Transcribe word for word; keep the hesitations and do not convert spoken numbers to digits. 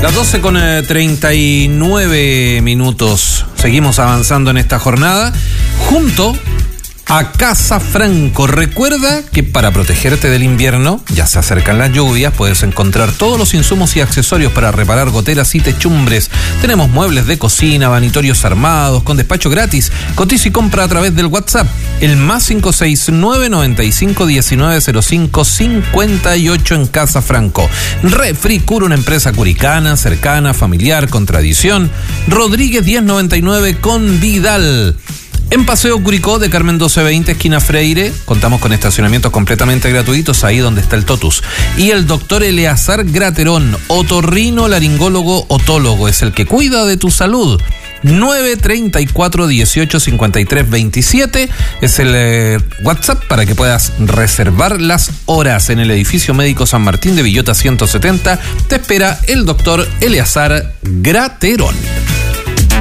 Las doce con treinta y nueve minutos. Seguimos avanzando en esta jornada junto a Casa Franco. Recuerda que para protegerte del invierno, ya se acercan las lluvias, puedes encontrar todos los insumos y accesorios para reparar goteras y techumbres. Tenemos muebles de cocina, vanitorios armados, con despacho gratis. Cotiza y compra a través del WhatsApp, el más cinco seis nueve, noventa y cinco, diecinueve, cero cinco, cincuenta y ocho en Casa Franco. Refricur, una empresa curicana, cercana, familiar, con tradición. Rodríguez diez noventa y nueve con Vidal. En Paseo Curicó de Carmen doce veinte, esquina Freire, contamos con estacionamientos completamente gratuitos ahí donde está el Totus. Y el doctor Eleazar Graterón, otorrino, laringólogo, otólogo, es el que cuida de tu salud. nueve treinta y cuatro, dieciocho, cincuenta y tres, veintisiete es el eh, WhatsApp para que puedas reservar las horas. En el edificio médico San Martín de Villota ciento setenta te espera el doctor Eleazar Graterón.